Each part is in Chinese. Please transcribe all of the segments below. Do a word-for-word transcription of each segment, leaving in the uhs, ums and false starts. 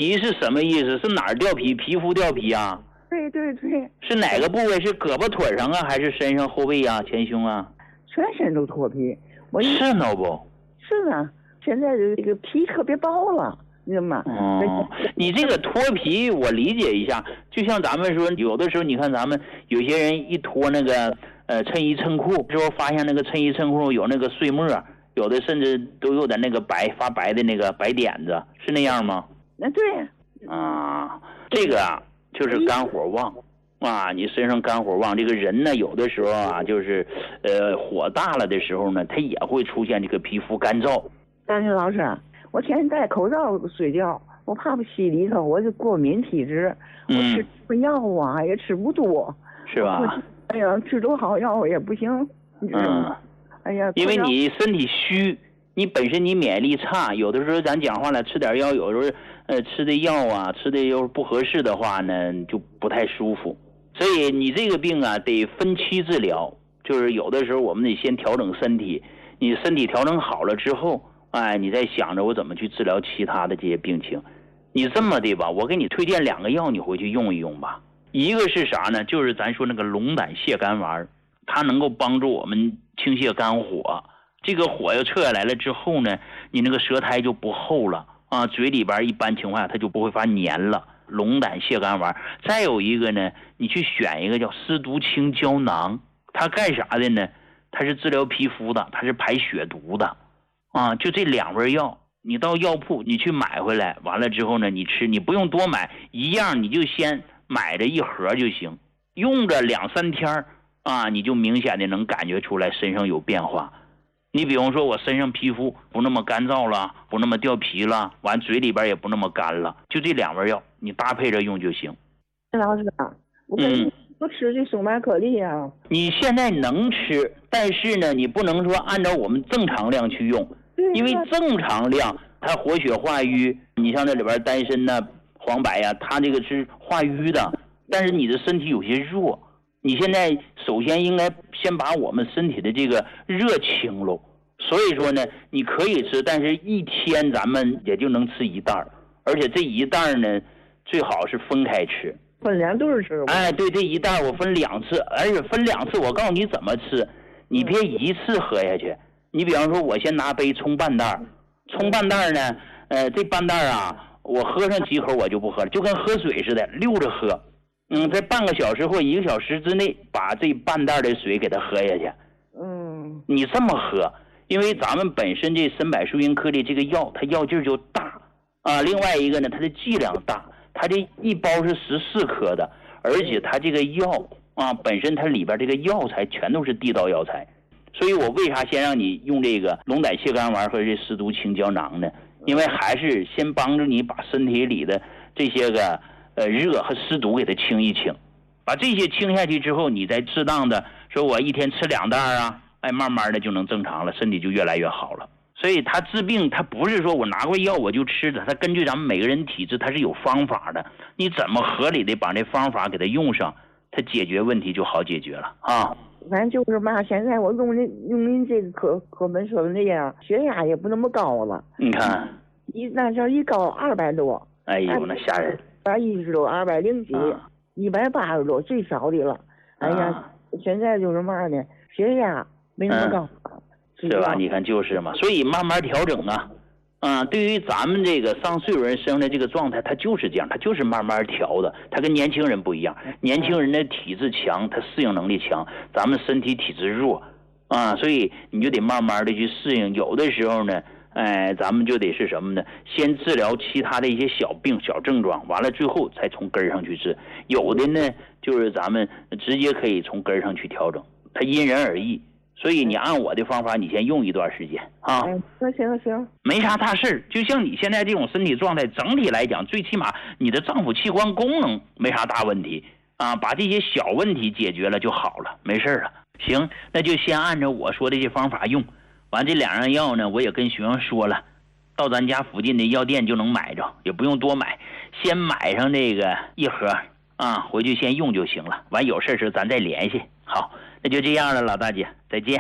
皮是什么意思？是哪儿掉皮？皮肤掉皮啊？ 对对对。 是哪个部位？是胳膊腿上啊，还是身上、后背啊、前胸啊？ 全身都脱皮。我是呢不？ 是啊，现在这个皮特别薄了，你知道吗？ 哦，你这个脱皮我理解一下，就像咱们说，有的时候你看咱们有些人一脱那个呃衬衣衬裤之后，发现那个衬衣衬裤有那个碎沫，有的甚至都有点那个白发白的那个白点子，是那样吗？ 那对。 啊，这个啊就是肝火旺。啊，你身上肝火旺，这个人呢，有的时候啊，就是，呃，火大了的时候呢，他也会出现这个皮肤干燥。 张军老师，我天天戴口罩睡觉，我怕不吸里头，我就过敏体质，我吃不药啊，也吃不多， 是吧？ 哎呀，吃多好药也不行，你知道吗？嗯、哎呀， 因为你身体虚，你本身你免疫力差，有的时候咱讲话了，吃点药，有时候呃吃的药啊，吃的要是不合适的话呢，就不太舒服。所以你这个病啊，得分期治疗，就是有的时候我们得先调整身体，你身体调整好了之后，哎，你再想着我怎么去治疗其他的这些病情。你这么的吧，我给你推荐两个药，你回去用一用吧。一个是啥呢？就是咱说那个龙胆泻肝丸，它能够帮助我们清泻肝火。这个火要撤下来了之后呢，你那个舌苔就不厚了啊，嘴里边一般情况下它就不会发黏了。龙胆泻肝丸，再有一个呢，你去选一个叫丝毒清胶囊，它干啥的呢？它是治疗皮肤的，它是排血毒的，啊，就这两味药，你到药铺你去买回来，完了之后呢，你吃，你不用多买，一样你就先买着一盒就行，用着两三天啊，你就明显的能感觉出来身上有变化。你比方说我身上皮肤不那么干燥了，不那么掉皮了，完嘴里边也不那么干了，就这两味药你搭配着用就行。 老师啊，我跟你不吃这松麦颗粒啊。 你现在能吃，但是呢你不能说按照我们正常量去用，因为正常量它活血化瘀，你像这里边丹参呐、黄柏呀，它这个是化瘀的，但是你的身体有些弱，你现在首先应该先把我们身体的这个热清喽。所以说呢，你可以吃，但是一天咱们也就能吃一袋，而且这一袋呢，最好是分开吃， 分两顿吃。 哎，对，这一袋我分两次，而且分两次，我告诉你怎么吃，你别一次喝下去。你比方说，我先拿杯冲半袋，冲半袋呢，呃，这半袋啊，我喝上几口我就不喝了，就跟喝水似的，溜着喝。嗯，在半个小时或一个小时之内，把这半袋的水给它喝下去。 嗯， 你这么喝。因为咱们本身这参柏树因颗粒这个药，它药劲就大啊。另外一个呢，它的剂量大，它这一包是十四颗的，而且它这个药啊，本身它里边这个药材全都是地道药材。所以我为啥先让你用这个龙胆泻肝丸和这丝毒清胶囊呢？因为还是先帮助你把身体里的这些个呃热和湿毒给它清一清，把这些清下去之后，你再适当的说我一天吃两袋啊。哎，慢慢的就能正常了，身体就越来越好了。所以他治病，他不是说我拿过药我就吃的，他根据咱们每个人体质，他是有方法的。你怎么合理的把这方法给他用上，他解决问题就好解决了啊。 反正就是嘛，现在我用您用您这个课课本说的那样，血压也不那么高了。 你看， 一那时候一高二百多， 哎呦，那吓人！ 二百一十多，二百零几，一百八十多，最少的了。哎呀，啊、现在就是嘛呢，血压。没那么高、 嗯，是吧？你看就是嘛，所以慢慢调整啊，啊，对于咱们这个上岁数人生的这个状态，他就是这样，他就是慢慢调的，他跟年轻人不一样，年轻人的体质强，他适应能力强，咱们身体体质弱，啊，所以你就得慢慢的去适应。有的时候呢，哎，咱们就得是什么呢？先治疗其他的一些小病、小症状，完了最后才从根上去治。有的呢，就是咱们直接可以从根上去调整，它因人而异。所以你按我的方法，你先用一段时间啊。 那行行， 没啥大事。就像你现在这种身体状态，整体来讲，最起码你的脏腑器官功能没啥大问题啊，把这些小问题解决了就好了，没事了。行，那就先按照我说的这方法用。完这两样药呢，我也跟学生说了，到咱家附近的药店就能买着，也不用多买，先买上这个一盒啊，回去先用就行了。完有事时咱再联系。好。那就这样了，老大姐，再见。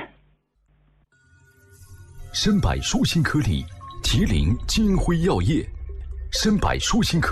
参柏舒心颗粒，麒麟金辉药业，参柏舒心颗